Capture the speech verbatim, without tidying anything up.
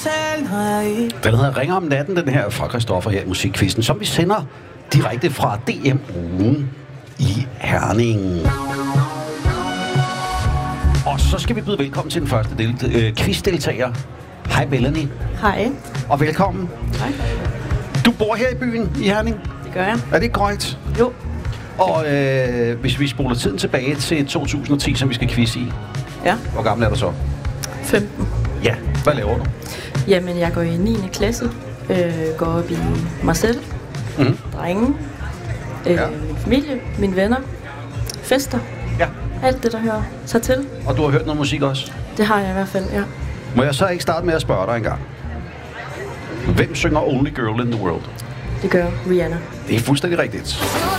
Den hedder Ringer om natten, den her fra Christoffer her i Musikkvisten, som vi sender direkte fra D M-ugen i Herning. Og så skal vi byde velkommen til den første del, øh, quizdeltager. Hej Melanie. Hej. Og velkommen. Hej. Du bor her i byen i Herning? Det gør jeg. Er det korrekt? Jo. Og øh, hvis vi spoler tiden tilbage til to tusind og ti, som vi skal quizze i. Ja. Hvor gammel er du så? femten. Ja. Hvad laver du? Jamen, jeg går i niende klasse. Øh, går op i mig selv. Mm-hmm. Drenge. Øh, Ja. Min familie. Mine venner. Fester. Ja. Alt det, der hører sig til. Og du har hørt noget musik også? Det har jeg i hvert fald, ja. Må jeg så ikke starte med at spørge dig engang? Hvem synger Only Girl in the World? Det gør Rihanna. Det er fuldstændig rigtigt.